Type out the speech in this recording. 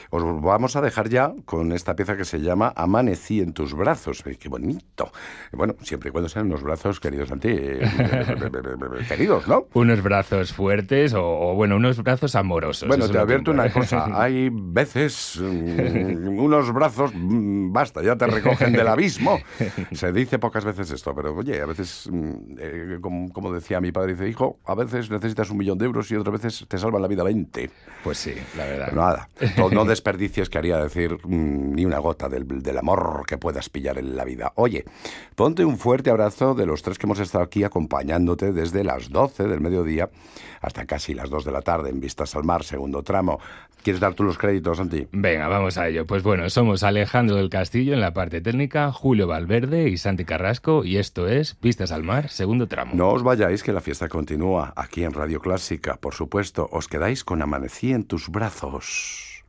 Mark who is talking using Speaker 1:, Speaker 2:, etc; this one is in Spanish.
Speaker 1: Os vamos a dejar ya con esta pieza que se llama Amanecí en tus brazos. ¡Qué bonito! Bueno, siempre y cuando sean unos brazos, queridos Santi, queridos, ¿no?
Speaker 2: Unos brazos fuertes o, bueno, unos brazos amorosos.
Speaker 1: Bueno,
Speaker 2: eso
Speaker 1: te
Speaker 2: lo
Speaker 1: advierto
Speaker 2: tengo.
Speaker 1: una cosa. Hay veces unos brazos, basta, ya te recogen del abismo. Se dice pocas veces esto, pero oye, a veces, como decía mi padre, dice, hijo, a veces necesitas 1.000.000 de euros y otras veces te salvan la vida 20.
Speaker 2: Pues sí, la verdad.
Speaker 1: Pero nada, no desperdicies, quería decir, ni una gota del amor que puedas pillar en la vida. Oye, ponte un fuerte abrazo de los tres que hemos estado aquí acompañándote desde las 12 del mediodía hasta casi las 2 de la tarde en Vistas al Mar, segundo tramo. ¿Quieres dar tú los créditos, Santi?
Speaker 2: Venga, vamos a ello. Pues bueno, somos Alejandro del Castillo en la parte técnica, Julio Valverde y Santi Carrasco, y esto es Vistas al Mar, segundo tramo.
Speaker 1: No os vayáis, que la fiesta continúa aquí en Radio Clásica. Por supuesto, os quedáis con Amanecí en tus brazos.